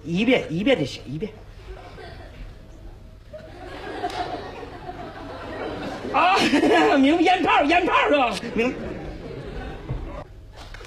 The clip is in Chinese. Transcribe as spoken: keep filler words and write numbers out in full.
一遍一遍的写一遍。啊，明烟炮烟炮是吧？明。